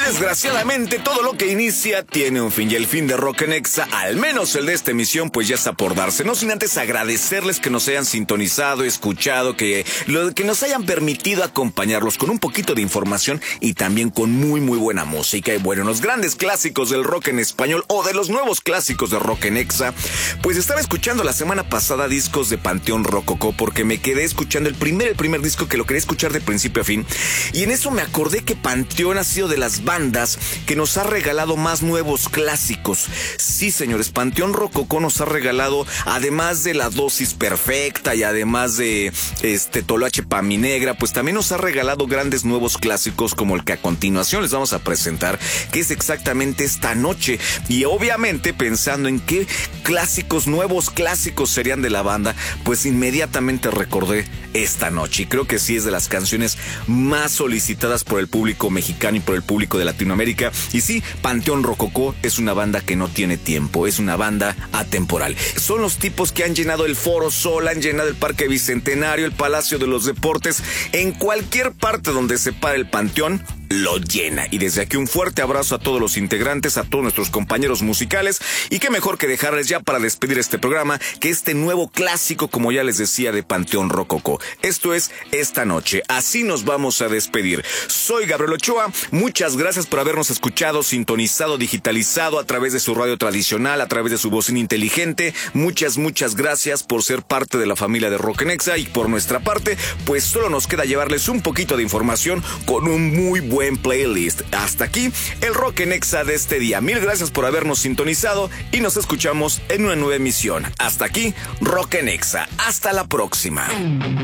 Desgraciadamente, todo lo que inicia tiene un fin, y el fin de Rock en Exa, al menos el de esta emisión, pues ya está por darse. No sin antes agradecerles que nos hayan sintonizado, escuchado, que nos hayan permitido acompañarlos con un poquito de información y también con muy buena música. Y bueno, los grandes clásicos del rock en español o de los nuevos clásicos de Rock en Exa, pues estaba escuchando la semana pasada discos de Panteón Rococó, porque me quedé escuchando el primer disco que lo quería escuchar de principio a fin, y en eso me acordé que Panteón ha sido de las bandas que nos ha regalado más nuevos clásicos. Sí, señores, Panteón Rococó nos ha regalado, además de La Dosis Perfecta y además de Toloache pa' mi negra, pues también nos ha regalado grandes nuevos clásicos como el que a continuación les vamos a presentar, que es exactamente Esta Noche. Y obviamente pensando en qué nuevos clásicos serían de la banda, pues inmediatamente recordé Esta Noche. Y creo que sí es de las canciones más solicitadas por el público mexicano y por el público de Latinoamérica. Y sí, Panteón Rococó es una banda que no tiene tiempo, es una banda atemporal. Son los tipos que han llenado el Foro Sol, han llenado el Parque Bicentenario, el Palacio de los Deportes. En cualquier parte donde se para el Panteón, lo llena. Y desde aquí un fuerte abrazo a todos los integrantes, a todos nuestros compañeros musicales, y qué mejor que dejarles ya para despedir este programa que este nuevo clásico, como ya les decía, de Panteón Rococó. Esto es Esta Noche. Así nos vamos a despedir. Soy Gabriel Ochoa, muchas gracias por habernos escuchado, sintonizado, digitalizado a través de su radio tradicional, a través de su bocina inteligente. Muchas gracias por ser parte de la familia de Rock en Exa, y por nuestra parte, pues solo nos queda llevarles un poquito de información con un muy buen playlist. Hasta aquí el Rock en Exa de este día. Mil gracias por habernos sintonizado y nos escuchamos en una nueva emisión. Hasta aquí Rock en Exa. Hasta la próxima.